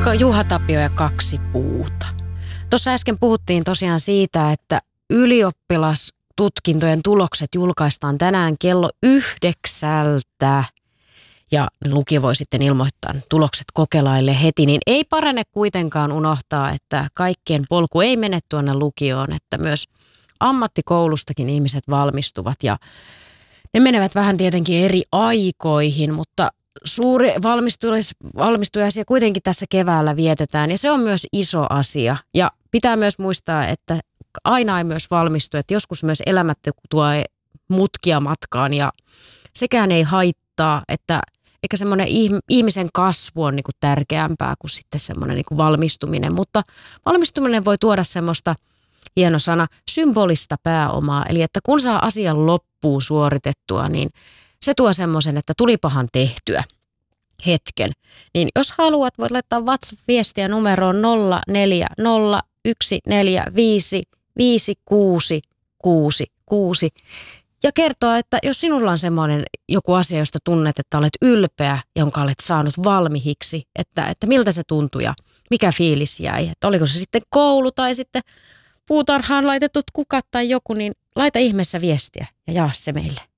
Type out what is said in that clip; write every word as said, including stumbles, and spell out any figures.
Juha Tapio ja kaksi puuta. Tuossa äsken puhuttiin tosiaan siitä, että ylioppilastutkintojen tulokset julkaistaan tänään kello yhdeksältä. Ja lukio voi sitten ilmoittaa tulokset kokelaille heti, niin ei parane kuitenkaan unohtaa, että kaikkien polku ei mene tuonne lukioon, että myös ammattikoulustakin ihmiset valmistuvat ja ne menevät vähän tietenkin eri aikoihin, mutta suuri valmistujaisia kuitenkin tässä keväällä vietetään ja se on myös iso asia ja pitää myös muistaa, että aina ei myös valmistu, että joskus myös elämät tuo mutkia matkaan ja sekään ei haittaa, että eikä semmoinen ihmisen kasvu on niinku tärkeämpää kuin sitten semmoinen niinku valmistuminen, mutta valmistuminen voi tuoda semmoista, hieno sana, symbolista pääomaa, eli että kun saa asian loppuun suoritettua, niin se tuo semmoisen, että tulipahan tehtyä hetken. Niin jos haluat, voit laittaa WhatsApp-viestiä numeroon nolla neljä nolla yksi neljä viisi viisi kuusi kuusi kuusi ja kertoa, että jos sinulla on semmoinen joku asia, josta tunnet, että olet ylpeä, jonka olet saanut valmiiksi, että, että miltä se tuntui ja mikä fiilis jäi. Että oliko se sitten koulu tai sitten puutarhaan laitetut kukat tai joku, niin laita ihmeessä viestiä ja jaa se meille.